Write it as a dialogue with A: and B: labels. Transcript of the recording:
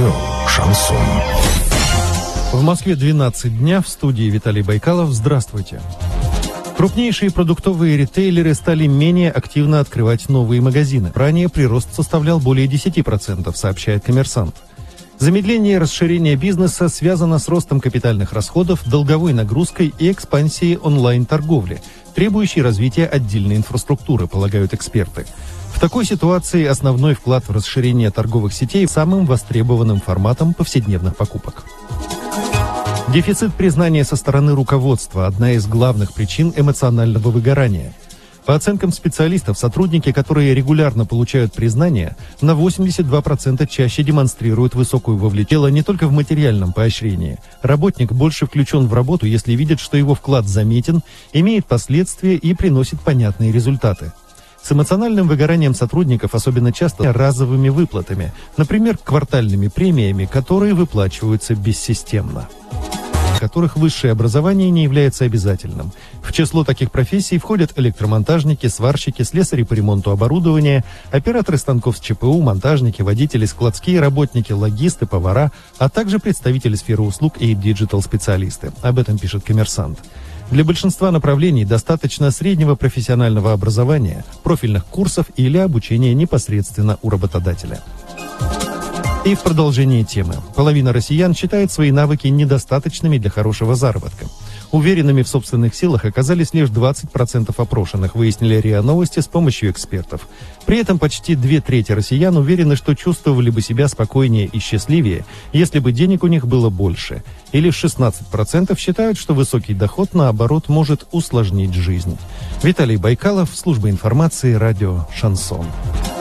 A: Радио «Шансон».
B: В Москве 12 дня, в студии Виталий Байкалов. Здравствуйте. Крупнейшие продуктовые ритейлеры стали менее активно открывать новые магазины. Ранее прирост составлял более 10%, сообщает «Коммерсант». Замедление и расширение бизнеса связано с ростом капитальных расходов, долговой нагрузкой и экспансией онлайн-торговли, требующей развития отдельной инфраструктуры, полагают эксперты. В такой ситуации основной вклад в расширение торговых сетей самым востребованным форматом повседневных покупок. Дефицит признания со стороны руководства – одна из главных причин эмоционального выгорания. По оценкам специалистов, сотрудники, которые регулярно получают признание, на 82% чаще демонстрируют высокую вовлеченность не только в материальном поощрении. Работник больше включен в работу, если видит, что его вклад заметен, имеет последствия и приносит понятные результаты. С эмоциональным выгоранием сотрудников особенно часто разовыми выплатами, например, квартальными премиями, которые выплачиваются бессистемно, которых высшее образование не является обязательным. В число таких профессий входят электромонтажники, сварщики, слесари по ремонту оборудования, операторы станков с ЧПУ, монтажники, водители, складские работники, логисты, повара, а также представители сферы услуг и диджитал-специалисты. Об этом пишет «Коммерсант». Для большинства направлений достаточно среднего профессионального образования, профильных курсов или обучения непосредственно у работодателя. И в продолжении темы. Половина россиян считает свои навыки недостаточными для хорошего заработка. Уверенными в собственных силах оказались лишь 20% опрошенных, выяснили РИА Новости с помощью экспертов. При этом почти 2/3 россиян уверены, что чувствовали бы себя спокойнее и счастливее, если бы денег у них было больше. И лишь 16% считают, что высокий доход, наоборот, может усложнить жизнь. Виталий Байкалов, служба информации, радио «Шансон».